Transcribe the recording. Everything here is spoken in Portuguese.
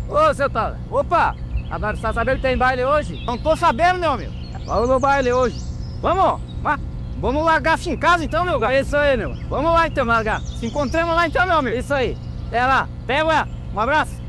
Ô, seu tal. Opa! Agora você tá sabendo que tem baile hoje? Não tô sabendo, meu amigo. Vamos no baile hoje. Vamos, vamos largar assim em casa então, meu gato. É isso aí, meu. Vamos lá então, largar. Se encontramos lá então, meu amigo. Isso aí. Até lá. Até lá. Um abraço.